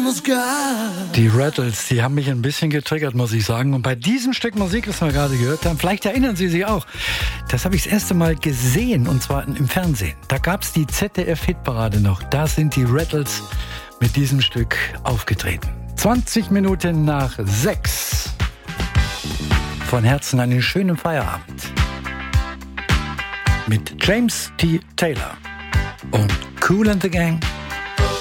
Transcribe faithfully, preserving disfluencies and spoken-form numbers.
Die Rattles, die haben mich ein bisschen getriggert, muss ich sagen. Und bei diesem Stück Musik, das wir gerade gehört haben, vielleicht erinnern Sie sich auch, das habe ich das erste Mal gesehen, und zwar im Fernsehen. Da gab es die Z D F-Hitparade noch. Da sind die Rattles mit diesem Stück aufgetreten. zwanzig Minuten nach sechs. Von Herzen einen schönen Feierabend. Mit James T. Taylor und Kool and the Gang.